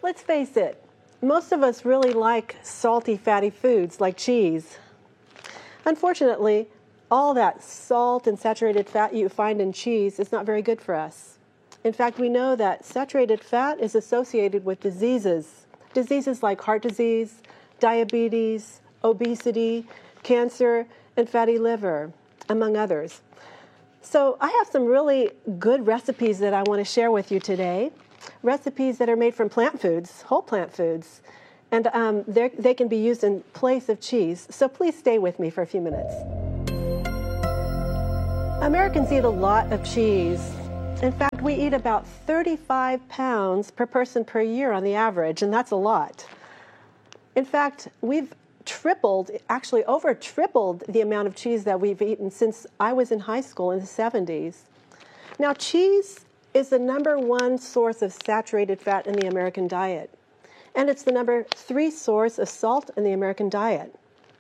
Let's face it, most of us really like salty, fatty foods like cheese. Unfortunately, all that salt and saturated fat you find in cheese is not very good for us. In fact, we know that saturated fat is associated with diseases. Diseases like heart disease, diabetes, obesity, cancer, and fatty liver, among others. So I have some really good recipes that I want to share with you today. Recipes that are made from plant foods, whole plant foods. And they can be used in place of cheese. So please stay with me for a few minutes. Americans eat a lot of cheese. In fact, we eat about 35 pounds per person per year on the average, and that's a lot. In fact, we've over tripled the amount of cheese that we've eaten since I was in high school in the 70s. Now, cheese is the #1 source of saturated fat in the American diet. And it's the #3 source of salt in the American diet.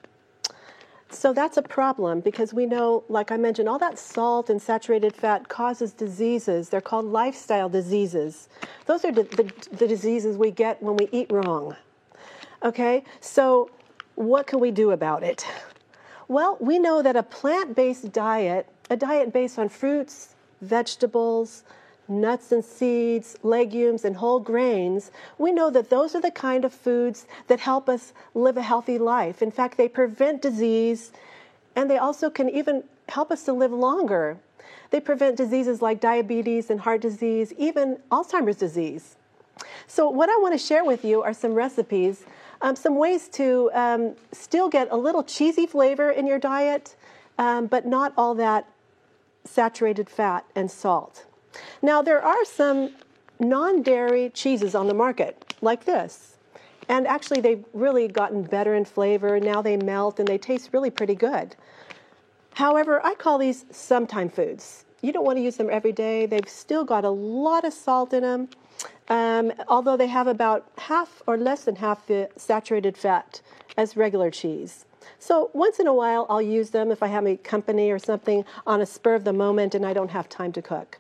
So that's a problem because we know, like I mentioned, all that salt and saturated fat causes diseases. They're called lifestyle diseases. Those are the diseases we get when we eat wrong. Okay, so what can we do about it? Well, we know that a plant-based diet, a diet based on fruits, vegetables, nuts and seeds, legumes, and whole grains, we know that those are the kind of foods that help us live a healthy life. In fact, they prevent disease, and they also can even help us to live longer. They prevent diseases like diabetes and heart disease, even Alzheimer's disease. So what I want to share with you are some recipes, some ways to still get a little cheesy flavor in your diet, but not all that saturated fat and salt. Now, there are some non-dairy cheeses on the market, like this. And actually, they've really gotten better in flavor. Now they melt and they taste really pretty good. However, I call these sometime foods. You don't want to use them every day. They've still got a lot of salt in them, although they have about half or less than half the saturated fat as regular cheese. So once in a while, I'll use them if I have a company or something on a spur of the moment and I don't have time to cook.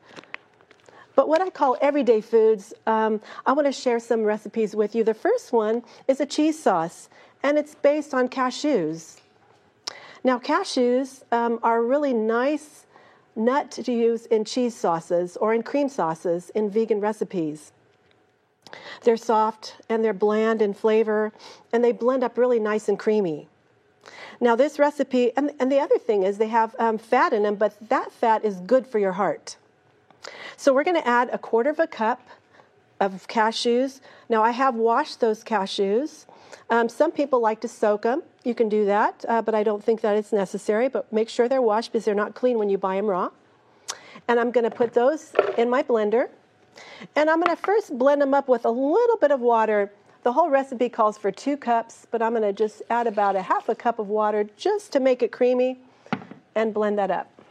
But what I call everyday foods, I want to share some recipes with you. The first one is a cheese sauce, and it's based on cashews. Now, cashews are a really nice nut to use in cheese sauces or in cream sauces in vegan recipes. They're soft, and they're bland in flavor, and they blend up really nice and creamy. Now, this recipe, and the other thing is they have fat in them, but that fat is good for your heart. So we're going to add 1/4 cup of cashews. Now, I have washed those cashews. Some people like to soak them. You can do that, but I don't think that it's necessary. But make sure they're washed because they're not clean when you buy them raw. And I'm going to put those in my blender. And I'm going to first blend them up with a little bit of water. The whole recipe calls for 2 cups, but I'm going to just add about 1/2 cup of water just to make it creamy and blend that up.